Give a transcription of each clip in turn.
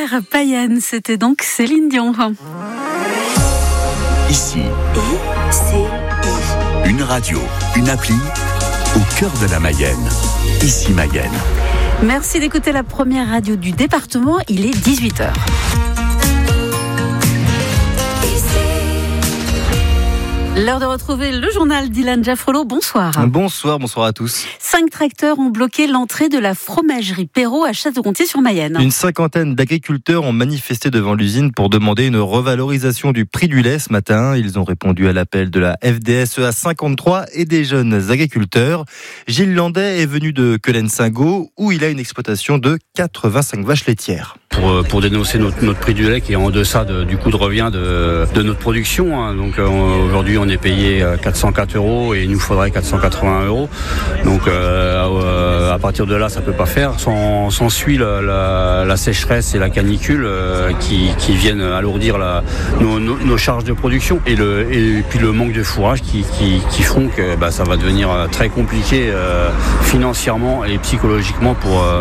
terre païenne, c'était donc Céline Dion. Ici, ICI. une radio, une appli, au cœur de la Mayenne. Ici Mayenne. Merci d'écouter la première radio du département, il est 18h. L'heure de retrouver le journal d'Ilan Jaffrolo. Bonsoir. Bonsoir à tous. 5 tracteurs ont bloqué l'entrée de la fromagerie Perrault à Château-Gontier-sur-Mayenne. Une cinquantaine d'agriculteurs ont manifesté devant l'usine pour demander une revalorisation du prix du lait ce matin. Ils ont répondu à l'appel de la FDSEA 53 et des jeunes agriculteurs. Gilles Landais est venu de Quelen-Saint-Gaud où il a une exploitation de 85 vaches laitières. Pour dénoncer notre prix du lait qui est en deçà du coût de revient de notre production. Donc aujourd'hui on est payé 404 € et il nous faudrait 480 €. Donc à partir de là ça peut pas faire. S'ensuit la sécheresse et la canicule qui viennent alourdir nos charges de production et puis le manque de fourrage qui font que ça va devenir très compliqué financièrement et psychologiquement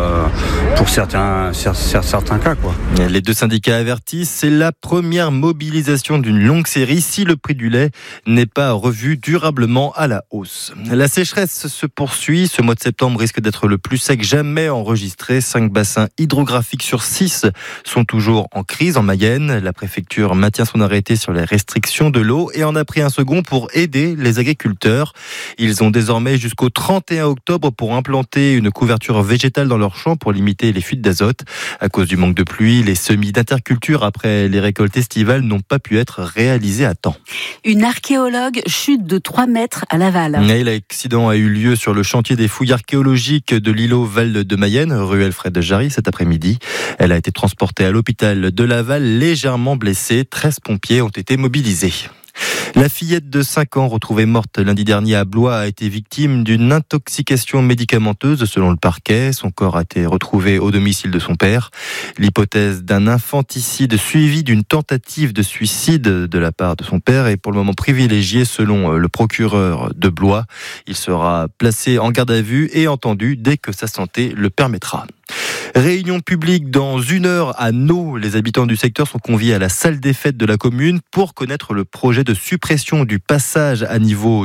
pour certains cas. Les deux syndicats avertissent, c'est la première mobilisation d'une longue série si le prix du lait n'est pas revu durablement à la hausse. La sécheresse se poursuit. Ce mois de septembre risque d'être le plus sec jamais enregistré. 5 bassins hydrographiques sur 6 sont toujours en crise en Mayenne. La préfecture maintient son arrêté sur les restrictions de l'eau et en a pris un second pour aider les agriculteurs. Ils ont désormais jusqu'au 31 octobre pour implanter une couverture végétale dans leurs champs pour limiter les fuites d'azote. À cause du manque de pluie, les semis d'interculture après les récoltes estivales n'ont pas pu être réalisés à temps. Une archéologue chute de 3 mètres à Laval. L'accident a eu lieu sur le chantier des fouilles archéologiques de l'îlot Val de Mayenne, rue Alfred Jarry, cet après-midi. Elle a été transportée à l'hôpital de Laval, légèrement blessée. 13 pompiers ont été mobilisés. La fillette de 5 ans retrouvée morte lundi dernier à Blois a été victime d'une intoxication médicamenteuse selon le parquet. Son corps a été retrouvé au domicile de son père. L'hypothèse d'un infanticide suivi d'une tentative de suicide de la part de son père est pour le moment privilégiée selon le procureur de Blois. Il sera placé en garde à vue et entendu dès que sa santé le permettra. Réunion publique dans 1 heure à Naux. Les habitants du secteur sont conviés à la salle des fêtes de la commune pour connaître le projet de suppression du passage à niveau